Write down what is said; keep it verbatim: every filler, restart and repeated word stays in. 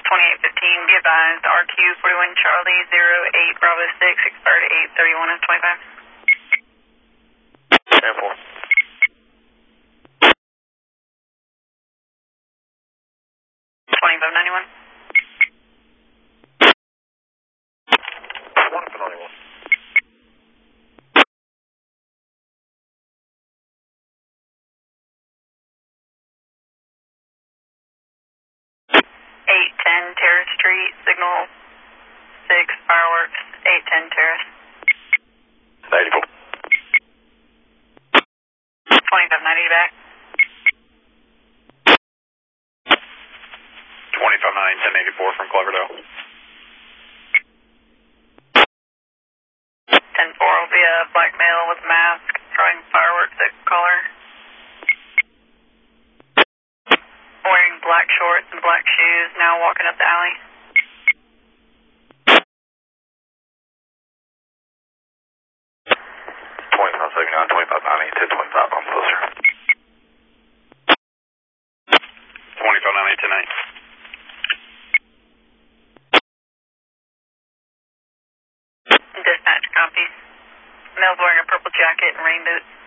twenty-eight fifteen, be advised, R Q forty-one Charlie zero eight Bravo six, expired eight thirty-one of twenty-five. ten four. twenty-five ninety-one. twenty-five ninety-one. eight ten Terrace Street, signal six, fireworks, eight ten Terrace. eighty-four. twenty-five ninety back. twenty-five ninety, ten eighty-four from Cloverdale. ten four will be a black male with mask, throwing fireworks at caller. Wearing black shorts and black shoes, now walking up the alley. twenty-five seventy-nine, twenty-five ninety, ten twenty-five, I'm closer. twenty-five ninety, ten eighty. Dispatch copies. Male's wearing a purple jacket and rain boots.